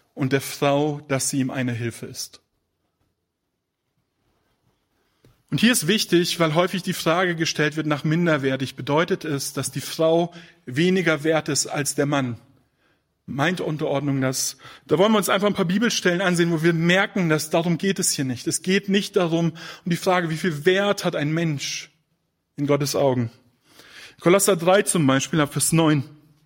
und der Frau, dass sie ihm eine Hilfe ist. Und hier ist wichtig, weil häufig die Frage gestellt wird nach minderwertig. Bedeutet es, dass die Frau weniger wert ist als der Mann? Meint Unterordnung das? Da wollen wir uns einfach ein paar Bibelstellen ansehen, wo wir merken, dass darum geht es hier nicht. Es geht nicht darum, um die Frage, wie viel Wert hat ein Mensch in Gottes Augen. Kolosser 3 zum Beispiel, ab Vers 9.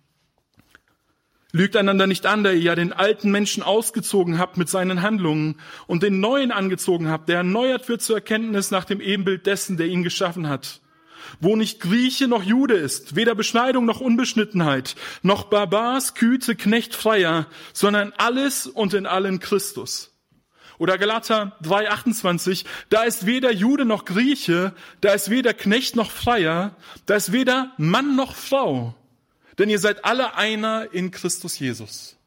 Lügt einander nicht an, da ihr ja den alten Menschen ausgezogen habt mit seinen Handlungen und den neuen angezogen habt, der erneuert wird zur Erkenntnis nach dem Ebenbild dessen, der ihn geschaffen hat. Wo nicht Grieche noch Jude ist, weder Beschneidung noch Unbeschnittenheit, noch Barbar, Skythe, Knecht, Freier, sondern alles und in allen Christus. Oder Galater 3,28, da ist weder Jude noch Grieche, da ist weder Knecht noch Freier, da ist weder Mann noch Frau, denn ihr seid alle einer in Christus Jesus.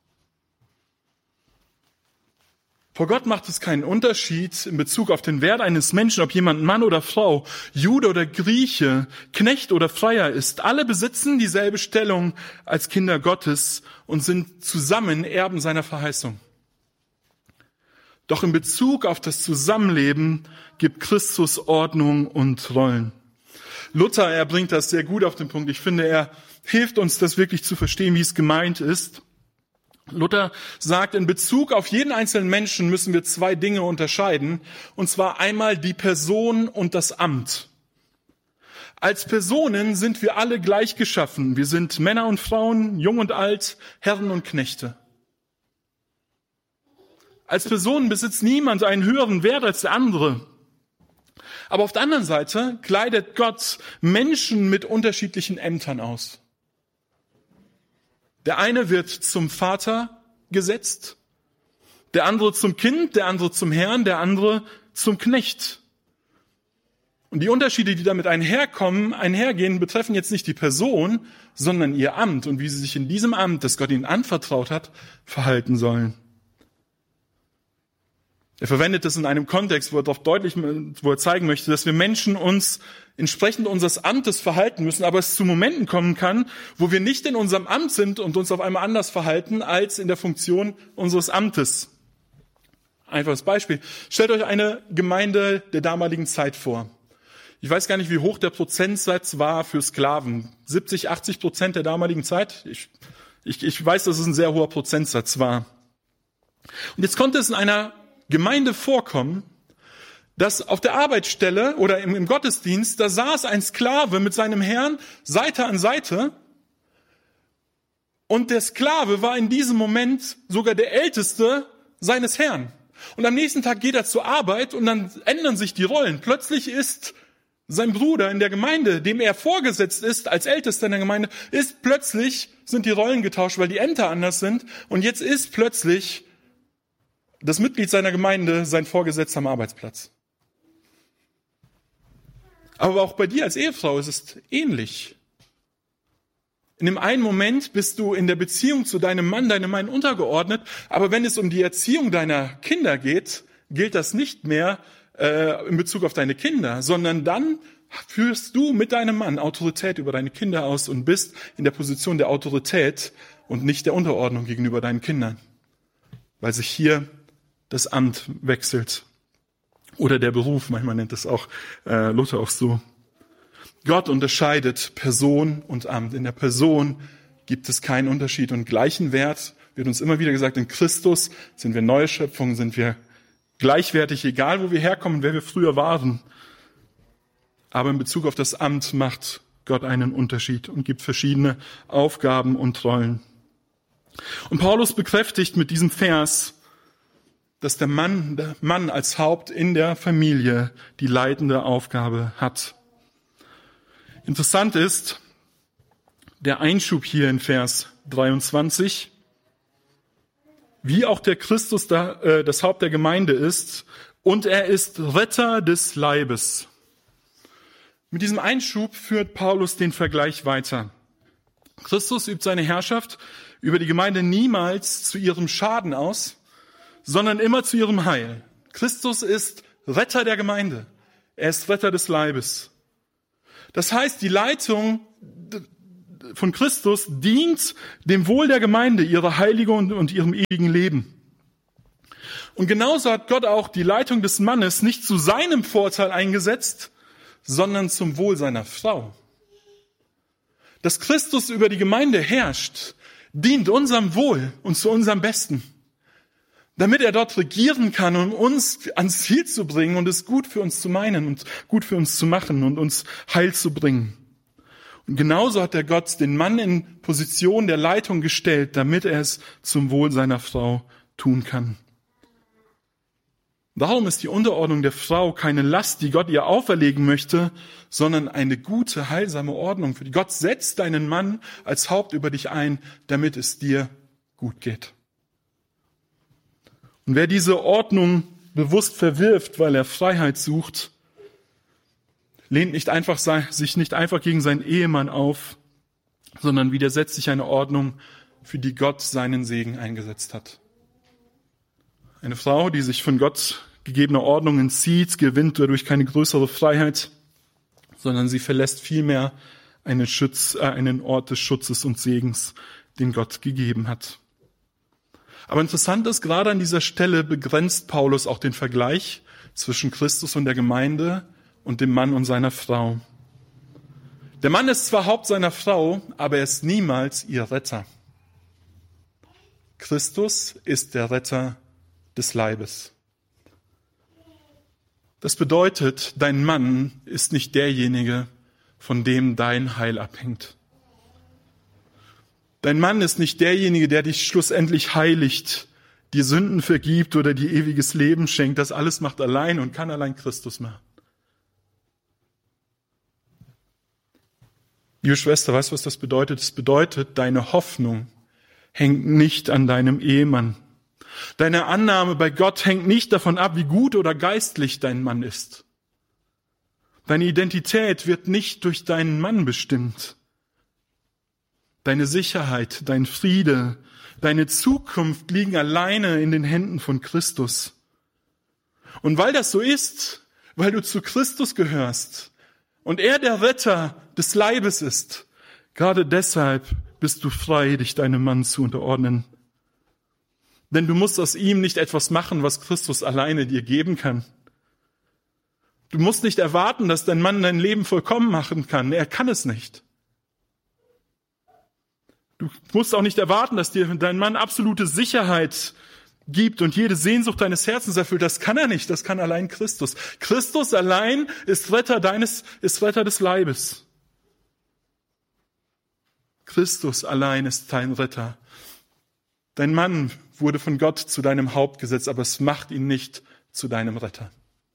Vor Gott macht es keinen Unterschied in Bezug auf den Wert eines Menschen, ob jemand Mann oder Frau, Jude oder Grieche, Knecht oder Freier ist. Alle besitzen dieselbe Stellung als Kinder Gottes und sind zusammen Erben seiner Verheißung. Doch in Bezug auf das Zusammenleben gibt Christus Ordnung und Rollen. Luther, er bringt das sehr gut auf den Punkt. Ich finde, er hilft uns, das wirklich zu verstehen, wie es gemeint ist. Luther sagt, in Bezug auf jeden einzelnen Menschen müssen wir zwei Dinge unterscheiden, und zwar einmal die Person und das Amt. Als Personen sind wir alle gleich geschaffen. Wir sind Männer und Frauen, jung und alt, Herren und Knechte. Als Personen besitzt niemand einen höheren Wert als der andere. Aber auf der anderen Seite kleidet Gott Menschen mit unterschiedlichen Ämtern aus. Der eine wird zum Vater gesetzt, der andere zum Kind, der andere zum Herrn, der andere zum Knecht. Und die Unterschiede, die damit einhergehen, betreffen jetzt nicht die Person, sondern ihr Amt und wie sie sich in diesem Amt, das Gott ihnen anvertraut hat, verhalten sollen. Er verwendet es in einem Kontext, wo er zeigen möchte, dass wir Menschen uns entsprechend unseres Amtes verhalten müssen, aber es zu Momenten kommen kann, wo wir nicht in unserem Amt sind und uns auf einmal anders verhalten als in der Funktion unseres Amtes. Einfaches Beispiel. Stellt euch eine Gemeinde der damaligen Zeit vor. Ich weiß gar nicht, wie hoch der Prozentsatz war für Sklaven. 70-80% der damaligen Zeit? Ich weiß, dass es ein sehr hoher Prozentsatz war. Und jetzt konnte es in einer Gemeinde vorkommen, dass auf der Arbeitsstelle oder im Gottesdienst, da saß ein Sklave mit seinem Herrn Seite an Seite und der Sklave war in diesem Moment sogar der Älteste seines Herrn. Und am nächsten Tag geht er zur Arbeit und dann ändern sich die Rollen. Plötzlich ist sein Bruder in der Gemeinde, dem er vorgesetzt ist als Ältester in der Gemeinde, sind die Rollen getauscht, weil die Ämter anders sind und jetzt ist plötzlich das Mitglied seiner Gemeinde sein Vorgesetzter am Arbeitsplatz. Aber auch bei dir als Ehefrau ist es ähnlich. In dem einen Moment bist du in der Beziehung zu deinem Mann untergeordnet, aber wenn es um die Erziehung deiner Kinder geht, gilt das nicht mehr in Bezug auf deine Kinder, sondern dann führst du mit deinem Mann Autorität über deine Kinder aus und bist in der Position der Autorität und nicht der Unterordnung gegenüber deinen Kindern, weil sich hier das Amt wechselt. Oder der Beruf, manchmal nennt es auch Luther auch so. Gott unterscheidet Person und Amt. In der Person gibt es keinen Unterschied und gleichen Wert, wird uns immer wieder gesagt, in Christus sind wir neue Schöpfungen, sind wir gleichwertig, egal wo wir herkommen, wer wir früher waren. Aber in Bezug auf das Amt macht Gott einen Unterschied und gibt verschiedene Aufgaben und Rollen. Und Paulus bekräftigt mit diesem Vers, dass der Mann als Haupt in der Familie die leitende Aufgabe hat. Interessant ist der Einschub hier in Vers 23, wie auch der Christus das Haupt der Gemeinde ist und er ist Retter des Leibes. Mit diesem Einschub führt Paulus den Vergleich weiter. Christus übt seine Herrschaft über die Gemeinde niemals zu ihrem Schaden aus, sondern immer zu ihrem Heil. Christus ist Retter der Gemeinde. Er ist Retter des Leibes. Das heißt, die Leitung von Christus dient dem Wohl der Gemeinde, ihrer Heiligung und ihrem ewigen Leben. Und genauso hat Gott auch die Leitung des Mannes nicht zu seinem Vorteil eingesetzt, sondern zum Wohl seiner Frau. Dass Christus über die Gemeinde herrscht, dient unserem Wohl und zu unserem Besten, damit er dort regieren kann, um uns ans Ziel zu bringen und es gut für uns zu meinen und gut für uns zu machen und uns Heil zu bringen. Und genauso hat der Gott den Mann in Position der Leitung gestellt, damit er es zum Wohl seiner Frau tun kann. Darum ist die Unterordnung der Frau keine Last, die Gott ihr auferlegen möchte, sondern eine gute, heilsame Ordnung für die. Gott setzt deinen Mann als Haupt über dich ein, damit es dir gut geht. Und wer diese Ordnung bewusst verwirft, weil er Freiheit sucht, lehnt sich nicht einfach gegen seinen Ehemann auf, sondern widersetzt sich einer Ordnung, für die Gott seinen Segen eingesetzt hat. Eine Frau, die sich von Gott gegebener Ordnung entzieht, gewinnt dadurch keine größere Freiheit, sondern sie verlässt vielmehr einen Ort des Schutzes und Segens, den Gott gegeben hat. Aber interessant ist, gerade an dieser Stelle begrenzt Paulus auch den Vergleich zwischen Christus und der Gemeinde und dem Mann und seiner Frau. Der Mann ist zwar Haupt seiner Frau, aber er ist niemals ihr Retter. Christus ist der Retter des Leibes. Das bedeutet, dein Mann ist nicht derjenige, von dem dein Heil abhängt. Dein Mann ist nicht derjenige, der dich schlussendlich heiligt, dir Sünden vergibt oder dir ewiges Leben schenkt. Das alles macht allein und kann allein Christus machen. Liebe Schwester, weißt du, was das bedeutet? Es bedeutet, deine Hoffnung hängt nicht an deinem Ehemann. Deine Annahme bei Gott hängt nicht davon ab, wie gut oder geistlich dein Mann ist. Deine Identität wird nicht durch deinen Mann bestimmt. Deine Sicherheit, dein Friede, deine Zukunft liegen alleine in den Händen von Christus. Und weil das so ist, weil du zu Christus gehörst und er der Retter des Leibes ist, gerade deshalb bist du frei, dich deinem Mann zu unterordnen. Denn du musst aus ihm nicht etwas machen, was Christus alleine dir geben kann. Du musst nicht erwarten, dass dein Mann dein Leben vollkommen machen kann. Er kann es nicht. Du musst auch nicht erwarten, dass dir dein Mann absolute Sicherheit gibt und jede Sehnsucht deines Herzens erfüllt. Das kann er nicht, das kann allein Christus. Christus allein ist Retter des Leibes. Christus allein ist dein Retter. Dein Mann wurde von Gott zu deinem Haupt gesetzt, aber es macht ihn nicht zu deinem Retter.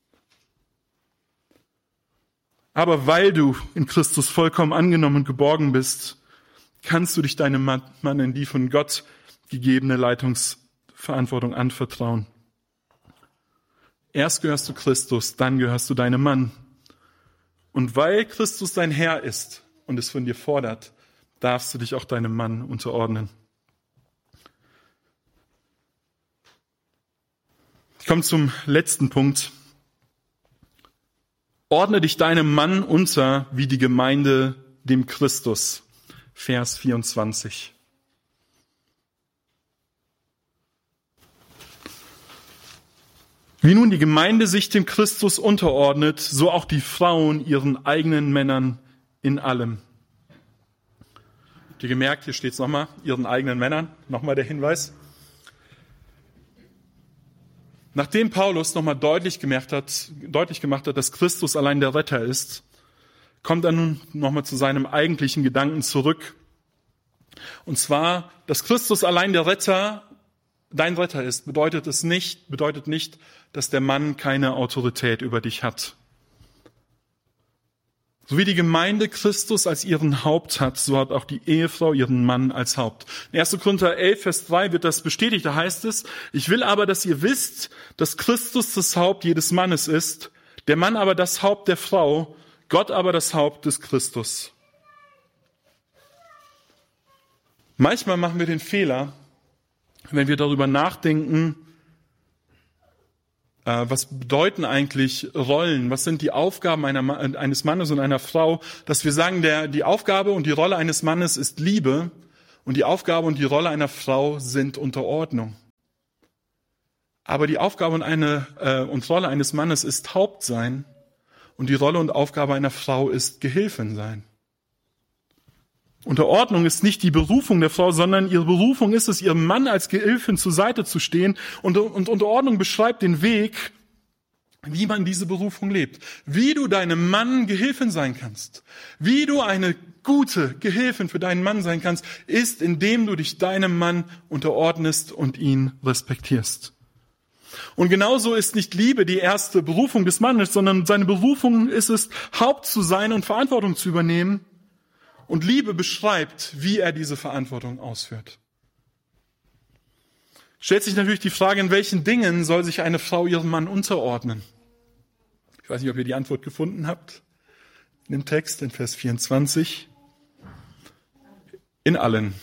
Aber weil du in Christus vollkommen angenommen und geborgen bist, kannst du dich deinem Mann in die von Gott gegebene Leitungsverantwortung anvertrauen. Erst gehörst du Christus, dann gehörst du deinem Mann. Und weil Christus dein Herr ist und es von dir fordert, darfst du dich auch deinem Mann unterordnen. Ich komme zum letzten Punkt. Ordne dich deinem Mann unter wie die Gemeinde dem Christus. Vers 24. Wie nun die Gemeinde sich dem Christus unterordnet, so auch die Frauen ihren eigenen Männern in allem. Habt ihr gemerkt, hier steht es nochmal, ihren eigenen Männern, nochmal der Hinweis. Nachdem Paulus nochmal deutlich gemacht hat, dass Christus allein der Retter ist, kommt er nun nochmal zu seinem eigentlichen Gedanken zurück. Und zwar, dass Christus allein der Retter, dein Retter ist, bedeutet nicht, dass der Mann keine Autorität über dich hat. So wie die Gemeinde Christus als ihren Haupt hat, so hat auch die Ehefrau ihren Mann als Haupt. In 1. Korinther 11, Vers 3 wird das bestätigt. Da heißt es, ich will aber, dass ihr wisst, dass Christus das Haupt jedes Mannes ist, der Mann aber das Haupt der Frau, Gott aber das Haupt des Christus. Manchmal machen wir den Fehler, wenn wir darüber nachdenken, Was bedeuten eigentlich Rollen? Was sind die Aufgaben eines Mannes und einer Frau? Dass wir sagen, die Aufgabe und die Rolle eines Mannes ist Liebe und die Aufgabe und die Rolle einer Frau sind Unterordnung. Aber die Aufgabe und Rolle eines Mannes ist Hauptsein und die Rolle und Aufgabe einer Frau ist Gehilfin sein. Unterordnung ist nicht die Berufung der Frau, sondern ihre Berufung ist es, ihrem Mann als Gehilfin zur Seite zu stehen. Und Unterordnung beschreibt den Weg, wie man diese Berufung lebt. Wie du deinem Mann Gehilfin sein kannst. Wie du eine gute Gehilfin für deinen Mann sein kannst, ist, indem du dich deinem Mann unterordnest und ihn respektierst. Und genauso ist nicht Liebe die erste Berufung des Mannes, sondern seine Berufung ist es, Haupt zu sein und Verantwortung zu übernehmen. Und Liebe beschreibt, wie er diese Verantwortung ausführt. Stellt sich natürlich die Frage, in welchen Dingen soll sich eine Frau ihrem Mann unterordnen? Ich weiß nicht, ob ihr die Antwort gefunden habt. In dem Text, in Vers 24. In allen.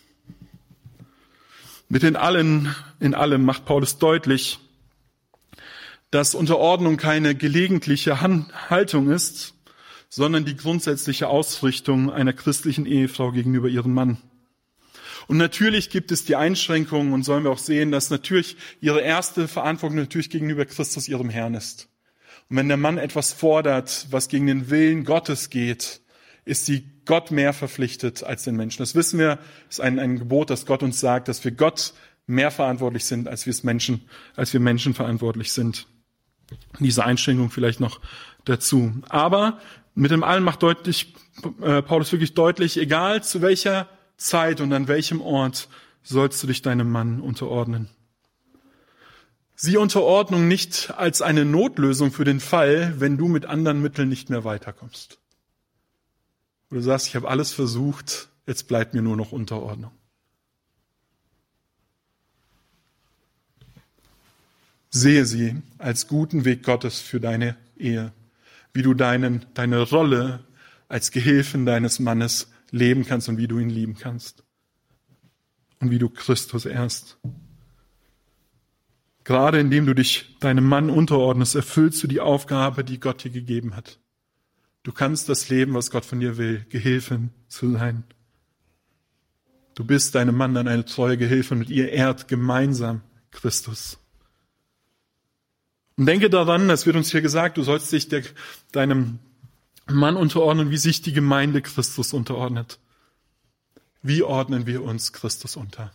Mit in allem macht Paulus deutlich, dass Unterordnung keine gelegentliche Haltung ist, sondern die grundsätzliche Ausrichtung einer christlichen Ehefrau gegenüber ihrem Mann. Und natürlich gibt es die Einschränkungen und sollen wir auch sehen, dass natürlich ihre erste Verantwortung natürlich gegenüber Christus, ihrem Herrn, ist. Und wenn der Mann etwas fordert, was gegen den Willen Gottes geht, ist sie Gott mehr verpflichtet als den Menschen. Das wissen wir, das ist ein Gebot, das Gott uns sagt, dass wir Gott mehr verantwortlich sind, als wir Menschen verantwortlich sind. Diese Einschränkung vielleicht noch dazu. Aber mit dem Allen macht Paulus wirklich deutlich, egal zu welcher Zeit und an welchem Ort sollst du dich deinem Mann unterordnen. Sieh Unterordnung nicht als eine Notlösung für den Fall, wenn du mit anderen Mitteln nicht mehr weiterkommst. Wo du sagst, ich habe alles versucht, jetzt bleibt mir nur noch Unterordnung. Sehe sie als guten Weg Gottes für deine Ehe, wie du deine Rolle als Gehilfin deines Mannes leben kannst und wie du ihn lieben kannst. Und wie du Christus ehrst. Gerade indem du dich deinem Mann unterordnest, erfüllst du die Aufgabe, die Gott dir gegeben hat. Du kannst das leben, was Gott von dir will, Gehilfin zu sein. Du bist deinem Mann dann eine treue Gehilfin, mit ihr ehrt gemeinsam Christus. Und denke daran, es wird uns hier gesagt, du sollst dich deinem Mann unterordnen, wie sich die Gemeinde Christus unterordnet. Wie ordnen wir uns Christus unter?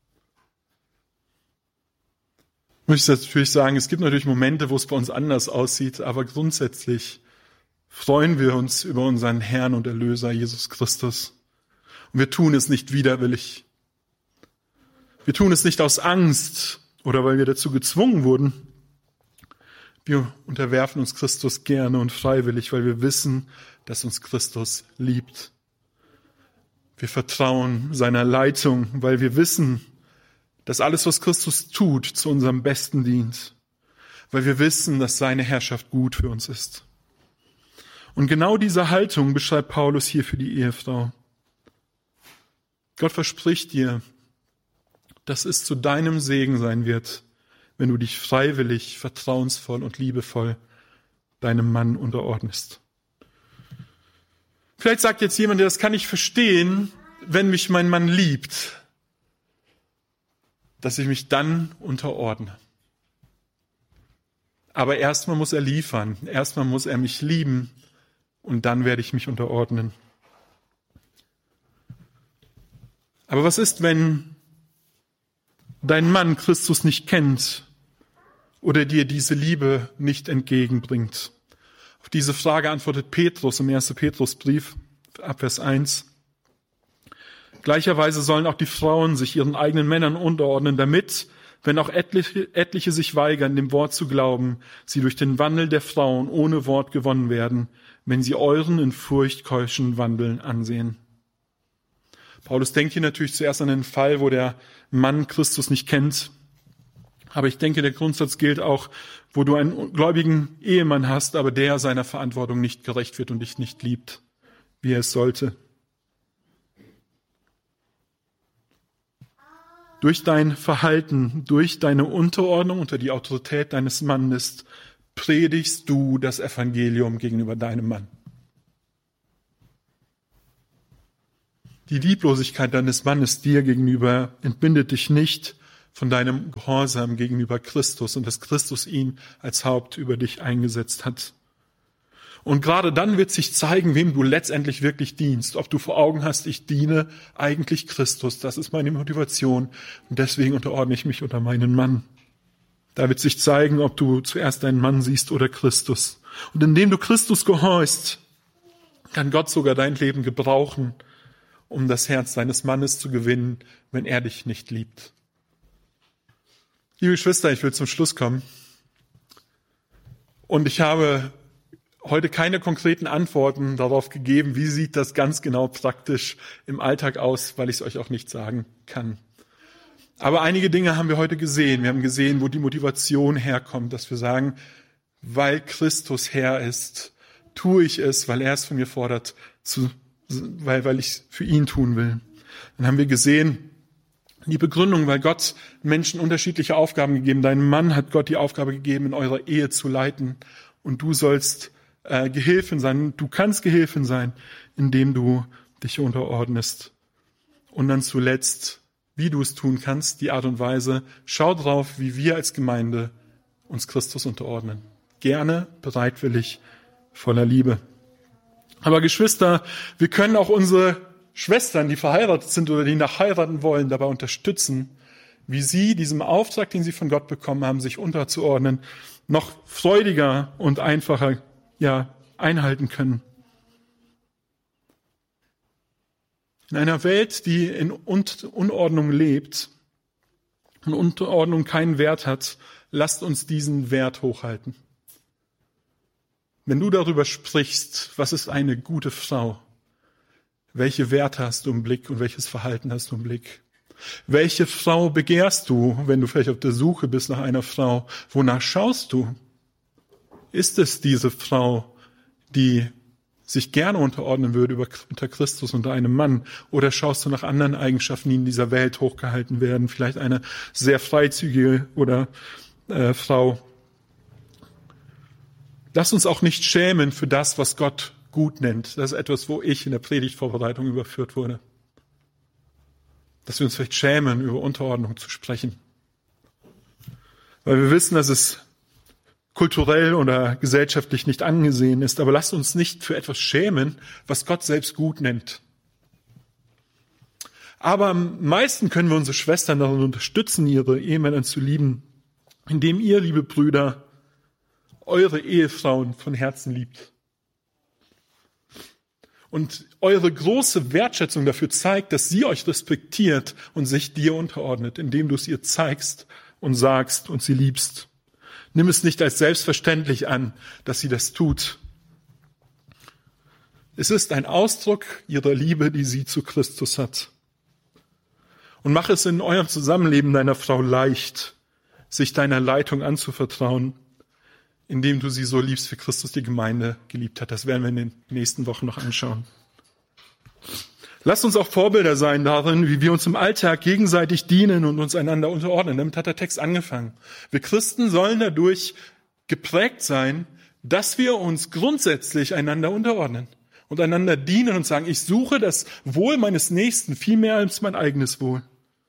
Ich möchte natürlich sagen, es gibt natürlich Momente, wo es bei uns anders aussieht, aber grundsätzlich freuen wir uns über unseren Herrn und Erlöser Jesus Christus. Und wir tun es nicht widerwillig. Wir tun es nicht aus Angst oder weil wir dazu gezwungen wurden. Wir unterwerfen uns Christus gerne und freiwillig, weil wir wissen, dass uns Christus liebt. Wir vertrauen seiner Leitung, weil wir wissen, dass alles, was Christus tut, zu unserem Besten dient. Weil wir wissen, dass seine Herrschaft gut für uns ist. Und genau diese Haltung beschreibt Paulus hier für die Ehefrau. Gott verspricht dir, dass es zu deinem Segen sein wird, wenn du dich freiwillig, vertrauensvoll und liebevoll deinem Mann unterordnest. Vielleicht sagt jetzt jemand, das kann ich verstehen, wenn mich mein Mann liebt, dass ich mich dann unterordne. Aber erstmal muss er liefern, erstmal muss er mich lieben und dann werde ich mich unterordnen. Aber was ist, wenn dein Mann Christus nicht kennt oder dir diese Liebe nicht entgegenbringt? Auf diese Frage antwortet Petrus im 1. Petrusbrief, ab Vers 1. Gleicherweise sollen auch die Frauen sich ihren eigenen Männern unterordnen, damit, wenn auch etliche sich weigern, dem Wort zu glauben, sie durch den Wandel der Frauen ohne Wort gewonnen werden, wenn sie euren in Furcht keuschen Wandeln ansehen. Paulus denkt hier natürlich zuerst an den Fall, wo der Mann Christus nicht kennt. Aber ich denke, der Grundsatz gilt auch, wo du einen gläubigen Ehemann hast, aber der seiner Verantwortung nicht gerecht wird und dich nicht liebt, wie er es sollte. Durch dein Verhalten, durch deine Unterordnung unter die Autorität deines Mannes predigst du das Evangelium gegenüber deinem Mann. Die Lieblosigkeit deines Mannes dir gegenüber entbindet dich nicht von deinem Gehorsam gegenüber Christus und dass Christus ihn als Haupt über dich eingesetzt hat. Und gerade dann wird sich zeigen, wem du letztendlich wirklich dienst. Ob du vor Augen hast, ich diene eigentlich Christus. Das ist meine Motivation. Und deswegen unterordne ich mich unter meinen Mann. Da wird sich zeigen, ob du zuerst deinen Mann siehst oder Christus. Und indem du Christus gehorchst, kann Gott sogar dein Leben gebrauchen, um das Herz deines Mannes zu gewinnen, wenn er dich nicht liebt. Liebe Geschwister, ich will zum Schluss kommen. Und ich habe heute keine konkreten Antworten darauf gegeben, wie sieht das ganz genau praktisch im Alltag aus, weil ich es euch auch nicht sagen kann. Aber einige Dinge haben wir heute gesehen. Wir haben gesehen, wo die Motivation herkommt, dass wir sagen, weil Christus Herr ist, tue ich es, weil er es von mir fordert, weil ich es für ihn tun will. Dann haben wir gesehen, die Begründung, weil Gott Menschen unterschiedliche Aufgaben gegeben. Deinem Mann hat Gott die Aufgabe gegeben, in eurer Ehe zu leiten. Und du sollst Gehilfin sein. Du kannst Gehilfin sein, indem du dich unterordnest. Und dann zuletzt, wie du es tun kannst, die Art und Weise. Schau drauf, wie wir als Gemeinde uns Christus unterordnen. Gerne, bereitwillig, voller Liebe. Aber Geschwister, wir können auch unsere Schwestern, die verheiratet sind oder die noch heiraten wollen, dabei unterstützen, wie sie diesem Auftrag, den sie von Gott bekommen haben, sich unterzuordnen, noch freudiger und einfacher einhalten können. In einer Welt, die in Unordnung lebt und Unterordnung keinen Wert hat, lasst uns diesen Wert hochhalten. Wenn du darüber sprichst, was ist eine gute Frau? Welche Werte hast du im Blick und welches Verhalten hast du im Blick? Welche Frau begehrst du, wenn du vielleicht auf der Suche bist nach einer Frau? Wonach schaust du? Ist es diese Frau, die sich gerne unterordnen würde unter Christus, unter einem Mann? Oder schaust du nach anderen Eigenschaften, die in dieser Welt hochgehalten werden? Vielleicht eine sehr freizügige Frau. Lass uns auch nicht schämen für das, was Gott gut nennt. Das ist etwas, wo ich in der Predigtvorbereitung überführt wurde. Dass wir uns vielleicht schämen, über Unterordnung zu sprechen. Weil wir wissen, dass es kulturell oder gesellschaftlich nicht angesehen ist. Aber lasst uns nicht für etwas schämen, was Gott selbst gut nennt. Aber am meisten können wir unsere Schwestern darin unterstützen, ihre Ehemänner zu lieben, indem ihr, liebe Brüder, eure Ehefrauen von Herzen liebt. Und eure große Wertschätzung dafür zeigt, dass sie euch respektiert und sich dir unterordnet, indem du es ihr zeigst und sagst und sie liebst. Nimm es nicht als selbstverständlich an, dass sie das tut. Es ist ein Ausdruck ihrer Liebe, die sie zu Christus hat. Und mach es in eurem Zusammenleben deiner Frau leicht, sich deiner Leitung anzuvertrauen, indem du sie so liebst, wie Christus die Gemeinde geliebt hat. Das werden wir in den nächsten Wochen noch anschauen. Lasst uns auch Vorbilder sein darin, wie wir uns im Alltag gegenseitig dienen und uns einander unterordnen. Damit hat der Text angefangen. Wir Christen sollen dadurch geprägt sein, dass wir uns grundsätzlich einander unterordnen und einander dienen und sagen, ich suche das Wohl meines Nächsten viel mehr als mein eigenes Wohl.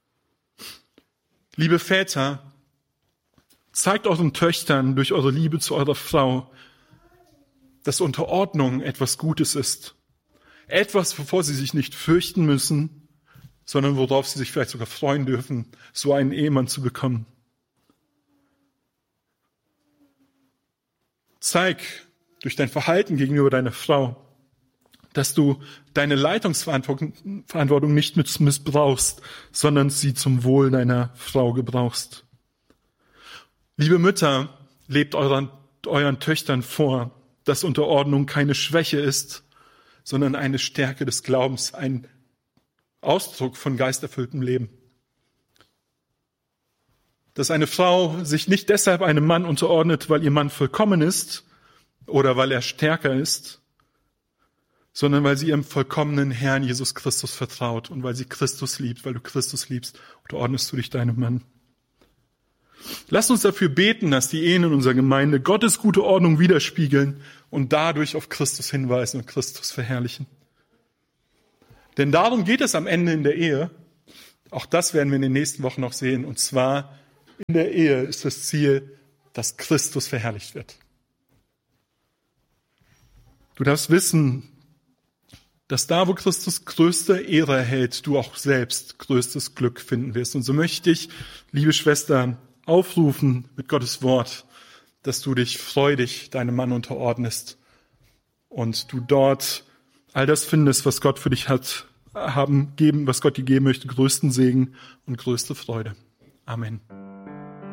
Liebe Väter, zeigt euren Töchtern durch eure Liebe zu eurer Frau, dass Unterordnung etwas Gutes ist. Etwas, wovor sie sich nicht fürchten müssen, sondern worauf sie sich vielleicht sogar freuen dürfen, so einen Ehemann zu bekommen. Zeig durch dein Verhalten gegenüber deiner Frau, dass du deine Leitungsverantwortung nicht missbrauchst, sondern sie zum Wohl deiner Frau gebrauchst. Liebe Mütter, lebt euren Töchtern vor, dass Unterordnung keine Schwäche ist, sondern eine Stärke des Glaubens, ein Ausdruck von geisterfülltem Leben. Dass eine Frau sich nicht deshalb einem Mann unterordnet, weil ihr Mann vollkommen ist oder weil er stärker ist, sondern weil sie ihrem vollkommenen Herrn Jesus Christus vertraut und weil sie Christus liebt, weil du Christus liebst, unterordnest du dich deinem Mann. Lass uns dafür beten, dass die Ehen in unserer Gemeinde Gottes gute Ordnung widerspiegeln und dadurch auf Christus hinweisen und Christus verherrlichen. Denn darum geht es am Ende in der Ehe. Auch das werden wir in den nächsten Wochen noch sehen. Und zwar in der Ehe ist das Ziel, dass Christus verherrlicht wird. Du darfst wissen, dass da, wo Christus größte Ehre erhält, du auch selbst größtes Glück finden wirst. Und so möchte ich, liebe Schwester, aufrufen mit Gottes Wort, dass du dich freudig deinem Mann unterordnest und du dort all das findest, was Gott für dich was Gott dir geben möchte, größten Segen und größte Freude. Amen.